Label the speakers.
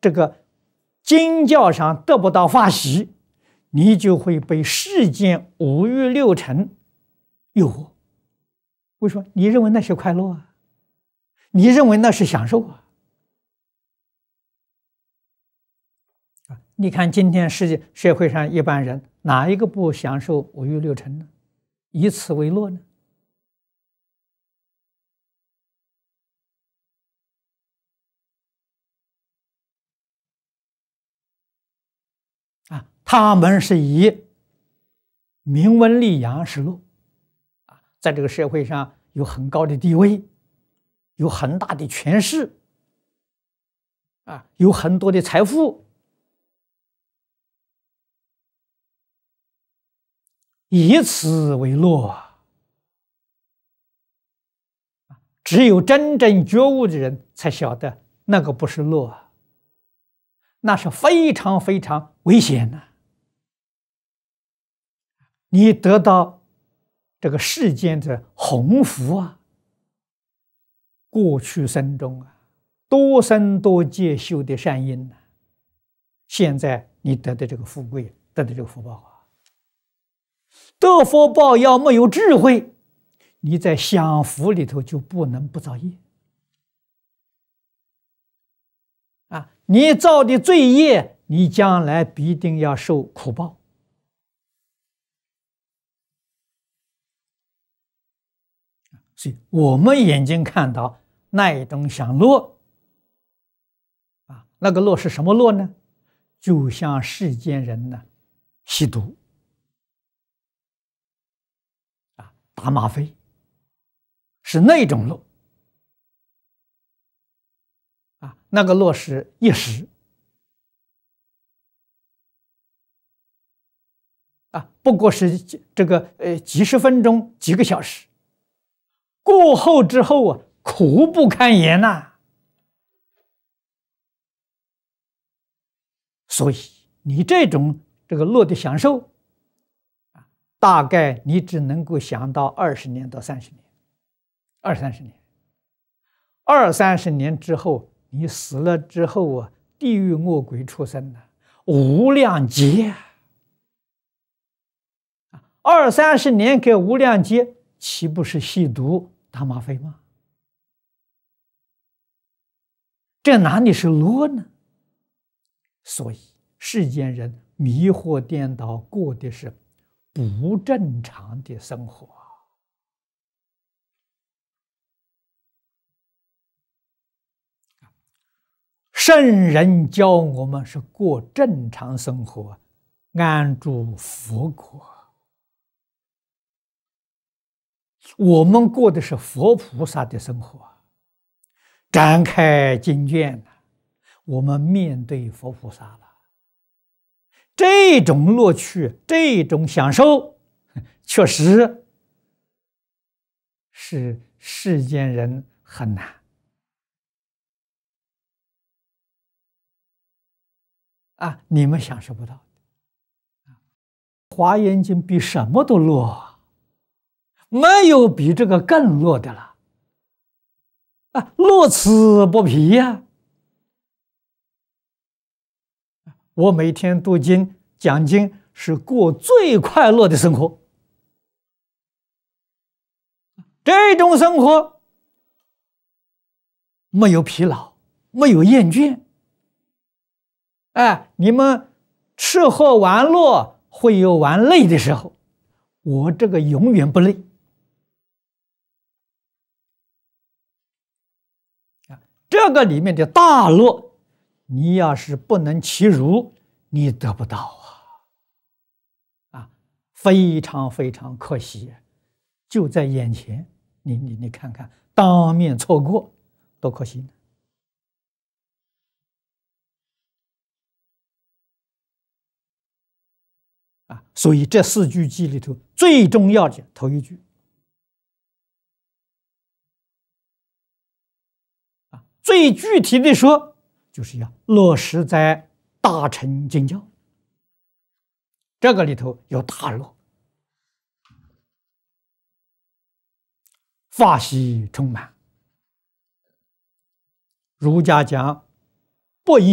Speaker 1: 这个经教上得不到法喜，你就会被世间五欲六尘诱惑。为什么？你认为那是快乐啊？你认为那是享受啊？你看今天社会上一般人哪一个不享受五欲六尘呢？以此为乐呢？他们是以名闻利养是乐，在这个社会上有很高的地位，有很大的权势，有很多的财富，以此为乐。只有真正觉悟的人才晓得，那个不是乐，那是非常非常危险的。你得到这个世间的鸿福啊，过去生中多生多劫修的善因现在你得的这个富贵，得的这个福报得福报要没有智慧，你在享福里头就不能不造业你造的罪业，你将来必定要受苦报。所以我们眼睛看到那一种享乐那个乐是什么乐呢？就像世间人吸毒打吗啡，是那种乐那个乐是一时不过是这个几十分钟几个小时，过后之后苦不堪言所以你这个乐的享受大概你只能够享到20年到30年，20-30年，20-30年之后，你死了之后地狱恶鬼畜生无量劫，20-30年给无量劫，岂不是吸毒打吗啡吗？这哪里是乐呢？所以世间人迷惑颠倒，过的是不正常的生活圣人教我们是过正常生活，安住佛国。我们过的是佛菩萨的生活，展开经卷我们面对佛菩萨了。这种乐趣，这种享受，确实是世间人很难你们享受不到。华严经比什么都乐没有比这个更乐的了乐此不疲我每天读经讲经是过最快乐的生活，这种生活没有疲劳，没有厌倦你们吃喝玩乐会有玩累的时候，我这个永远不累这个里面的大乐，你要是不能其如，你得不到非常非常可惜就在眼前，你看看，当面错过，多可惜呢所以这4句偈里头最重要的头一句最具体的说，就是要落实在大乘经教，这个里头有大乐，法喜充满。儒家讲不以